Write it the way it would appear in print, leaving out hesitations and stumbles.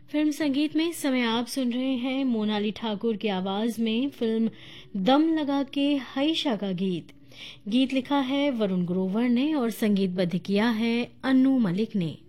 Film संगीत में इस समय आप सुन रहे हैं मोनाली ठाकुर की आवाज में फिल्म दम लगा के हईशा का गीत। गीत लिखा है वरुण ग्रोवर ने और संगीतबद्ध किया है अन्नू मलिक ने।